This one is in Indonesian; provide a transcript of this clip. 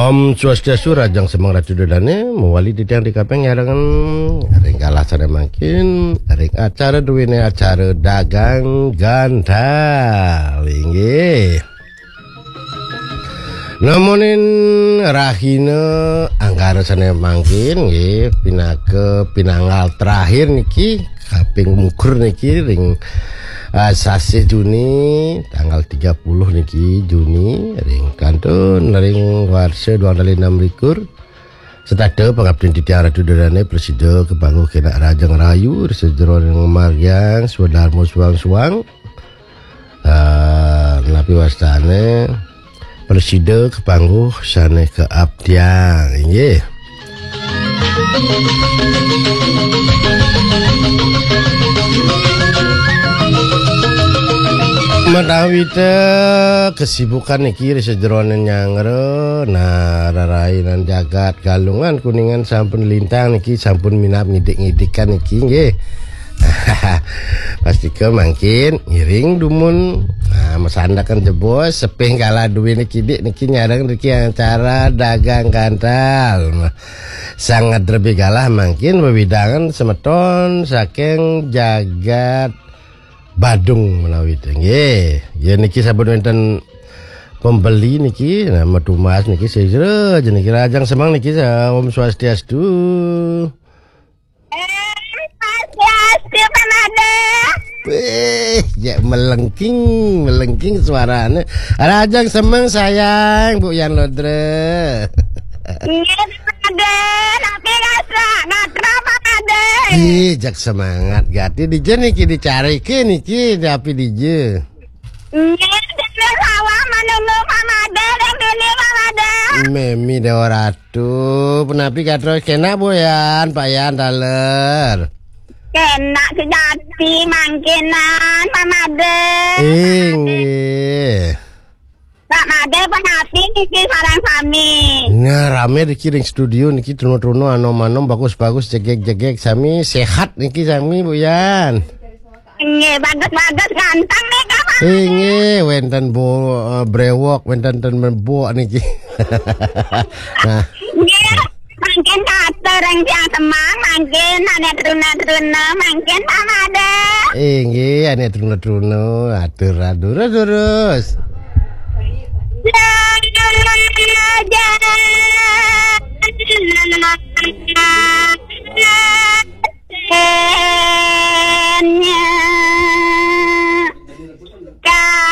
Om Swastiastu Rajang Semang Ratu Dodane mewali ditiang di kapeng nyarangan ring kalah sana makin ring acara duwine acara dagang gandal inggih namunin rahina angkara sana makin nggih pinanggal terakhir niki kaping mukur niki ring sasi Juni tanggal 30 niki Juni ring kantun ring warsa 26 setada pengabdian di tiang Ratu Dodane presiden kebanggo kena Rajang Rayu sejero ring Maryang Swadarmo suang-suang napi wastane presiden kebanggo sane keabdian nggih menawi kesibukan niki sejeroane nyangre rarainan jagat galungan kuningan sampun lintang niki sampun minap ngidik-ngidikan niki nggih pasti ke mangkin ngiring dumun mesandakan jebos seping kala duwe niki dik niki nyareng niki acara dagang kantal sangat berbegalah mangkin wewidangan semeton saking jagat Badung menawi nggih ya niki saben wonten pembeli niki nama Tumas niki sejero niki Rajang Semang niki Om Swastiastu. Swastiastu Panade. Ya melengking suaranya. Rajang Semang sayang Bu Yan Lodre. Iya Panade, tapi ngatra Panade. Jak semangat gati dije niki dicari ke niki tapi dije. Memi Dewa Ratu, penapi katro kena boyan Pak Yan daler. Kena sejati mangkinan Pamade. Inggih. Pak Made penapi niki sarang sami. Nah rame dikiring studio niki trono-trono anom-anom bagus-bagus jegek-jegek sami sehat niki sami Bu Yan. Nggih bagus-bagus ganteng nih Pak. Nggih wenten brewok wenten mebok niki. Nah. Nggih mangken kater yang Semang mangken ane truna-truna mangken Pak Made. Nggih ane truna-truna atur terus.